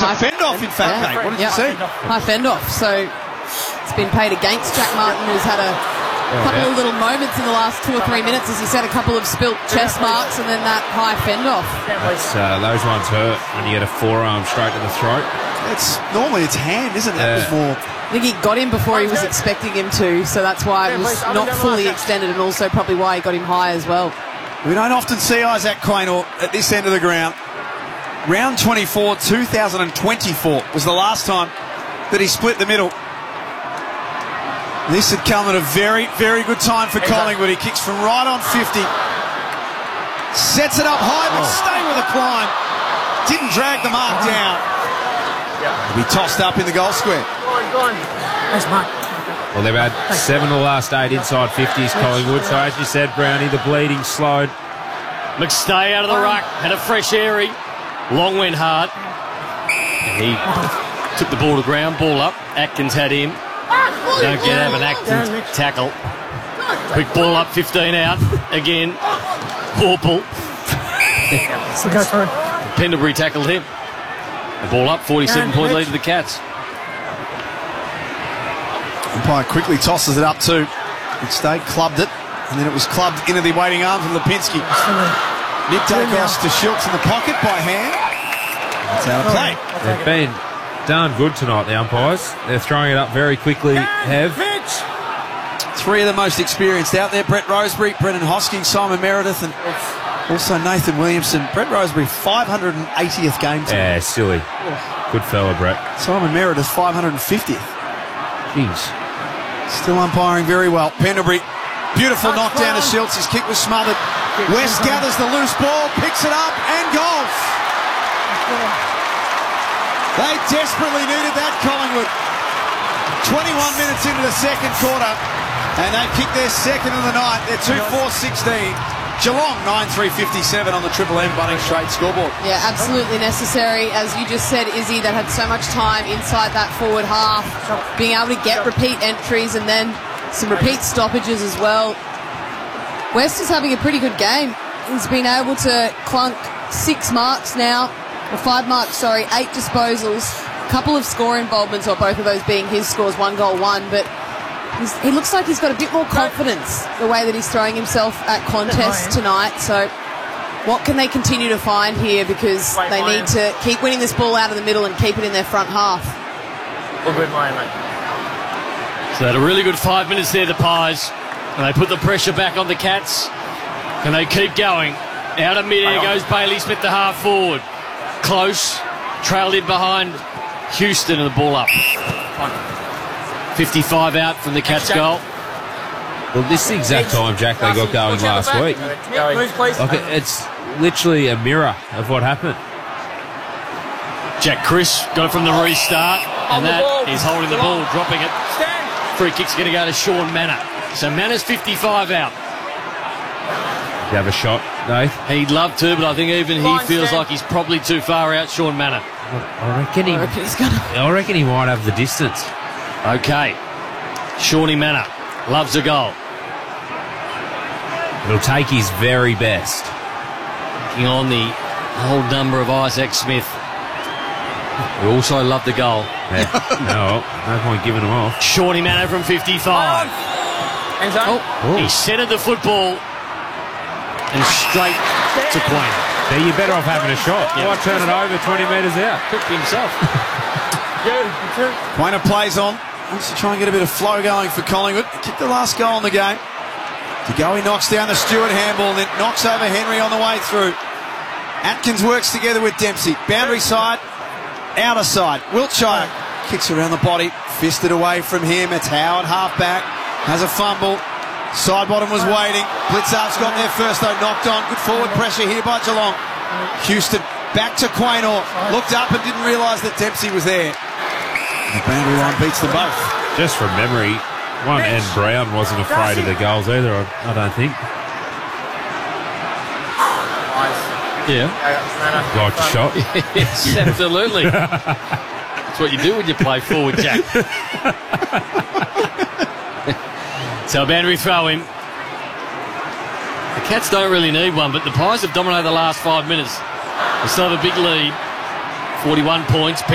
It's a fend-off, in fact, mate. What did you see? High fend-off. So it's been paid against Jack Martin, who's had a couple of little moments in the last 2 or 3 minutes, as he said, a couple of spilt chest marks and then that high fend-off. Those ones hurt when you get a forearm straight to the throat. Normally it's hand, isn't it? That was more... I think he got him before he was expecting him to, so that's why it was not fully extended, and also probably why he got him high as well. We don't often see Isaac Quaynor at this end of the ground. Round 24, 2024 was the last time that he split the middle. This had come at a very, very good time for Collingwood. He kicks from right on 50. Sets it up high, but stay with the climb. Didn't drag the mark down. He'll be tossed up in the goal square. Thanks, Mark. Well, they've had 7 of the last 8 inside 50s, Collingwood. So, as you said, Brownie, the bleeding slowed. McStay out of the ruck, had a fresh airy. Long went hard. And he took the ball to ground, ball up. Atkins had him. Don't get out of an Atkins tackle. Quick ball up, 15 out. Again, Vorpal. Pendlebury tackled him. The ball up, 47-point lead to the Cats. Umpire quickly tosses it up too. McStay clubbed it, and then it was clubbed into the waiting arms of Lipinski. Nick Dacos to Schultz in the pocket by hand. That's out of play. They've been darn good tonight, the umpires. They're throwing it up very quickly. Three of the most experienced out there: Brett Rosebery, Brendan Hosking, Simon Meredith, and also Nathan Williamson. Brett Rosebery, 580th game tonight. Yeah, silly. Good fella, Brett. Simon Meredith, 550th. Jeez. Still umpiring very well. Pendlebury, beautiful knockdown to Schultz. His kick was smothered. West gathers the loose ball, picks it up, and goals. They desperately needed that, Collingwood. 21 minutes into the second quarter, and they've kicked their second of the night. They're 2-4-16. Geelong 9-3-57 on the Triple M Bunnings Straight scoreboard. Yeah, absolutely necessary. As you just said, Izzy, that had so much time inside that forward half, being able to get repeat entries and then some repeat stoppages as well. West is having a pretty good game. He's been able to clunk 6 marks now, or 5 marks, sorry, 8 disposals, a couple of score involvements, or both of those being his scores, 1 goal, 1, but he looks like he's got a bit more confidence the way that he's throwing himself at contests tonight. So what can they continue to find here, because they need to keep winning this ball out of the middle and keep it in their front half. So they had a really good 5 minutes there, the Pies, and they put the pressure back on the Cats. Can they keep going? Out of mid-air goes Bailey Smith, the half forward. Close, trailed in behind Houston, and the ball up. 55 out from the Cats' goal. Well, this is the exact time, Jack, they got going last week. Like, it's literally a mirror of what happened. Jack Chris got it from the restart, and that is holding the ball, dropping it. Free kick's going to go to Sean Manor. So Manor's 55 out. You have a shot, Dave? He'd love to, but I think even he feels like he's probably too far out, Sean Manor. I reckon he might have the distance. Okay. Shawnee Manor loves a goal. It'll take his very best. Looking on the whole number of Isaac Smith, who also loved the goal. Yeah. No point giving him off. Shawnee Manor from 55. He centred the football and straight to Quaynor. There, you're better off having a shot. Why turn it over 20 metres out? Cooked himself. Quaynor plays on. Wants to try and get a bit of flow going for Collingwood. He kicked the last goal in the game. To go, he knocks down the Stewart handball and then knocks over Henry on the way through. Atkins works together with Dempsey. Boundary side, outer side. Wiltshire kicks around the body, fisted away from him. It's Howard, half back, has a fumble. Side bottom was waiting. Blitzar's got there first though, knocked on. Good forward pressure here by Geelong. Houston back to Quaynor. Looked up and didn't realise that Dempsey was there. The boundary line beats them both. Just from memory, and Brown wasn't afraid of the goals either, I don't think. Yeah. Like the shot? Yes, absolutely. That's what you do when you play forward, Jack. So boundary throw in. The Cats don't really need one, but the Pies have dominated the last 5 minutes. They still have a big lead. 41 points.